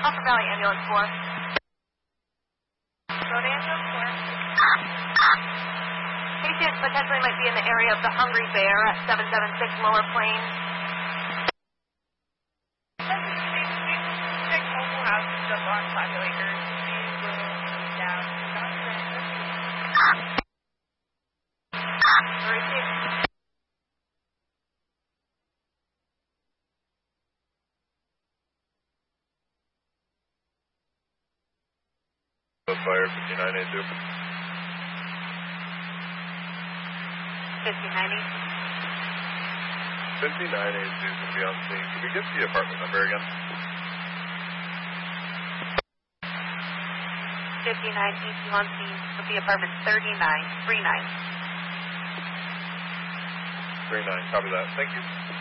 Alpha Valley Ambulance 4. Go to Ambulance 4. Patient potentially might be in the area of the Hungry Bear at 776 Lower Plain. Check multiple houses up on Plateau Acres. We will move down. Fire 5982. 5982. 5982 is going to be on scene. Can we get the apartment number again? 5982 on scene with the apartment 39. 39. 39, copy that. Thank you.